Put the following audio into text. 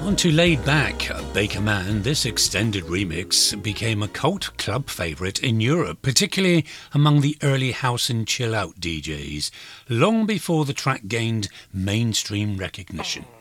On to Laid Back, Baker Man, this extended remix became a cult club favourite in Europe, particularly among the early house and chill-out DJs, long before the track gained mainstream recognition.